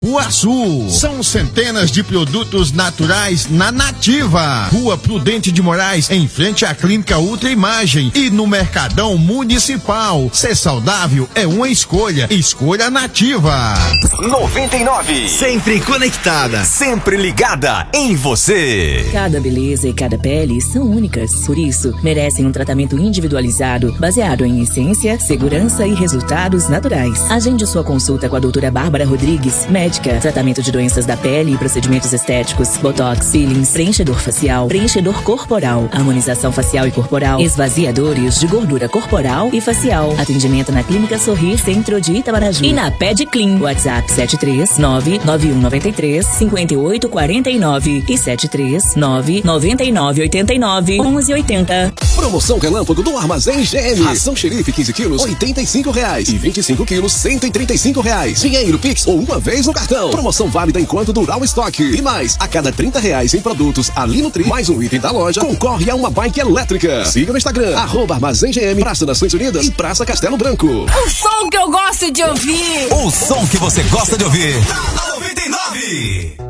Rua Sul. São centenas de produtos naturais na Nativa. Rua Prudente de Moraes, em frente à Clínica Ultra Imagem. E no Mercadão Municipal. Ser saudável é uma escolha. Escolha Nativa. 99. Sempre conectada. Sempre ligada em você. Cada beleza e cada pele são únicas. Por isso, merecem um tratamento individualizado, baseado em essência, segurança e resultados naturais. Agende sua consulta com a doutora Bárbara Rodrigues, médica, tratamento de doenças da pele e procedimentos estéticos, botox, peelings, preenchedor facial, preenchedor corporal, harmonização facial e corporal, esvaziadores de gordura corporal e facial. Atendimento na Clínica Sorrir, Centro de Itamaraju e na Ped Clean. WhatsApp 73991935849 e 73999891180. Promoção Relâmpago do Armazém GM. Ração Xerife 15 quilos, R$85. E 25 quilos, R$135. Dinheiro Pix ou uma vez no cartão. Promoção válida enquanto durar o estoque. E mais, a cada R$30 em produtos Ali Nutri, mais um item da loja, concorre a uma bike elétrica. Siga no Instagram, @Armazém GM, Praça Nações Unidas e Praça Castelo Branco. O som que eu gosto de ouvir. O som que você gosta de ouvir. 99.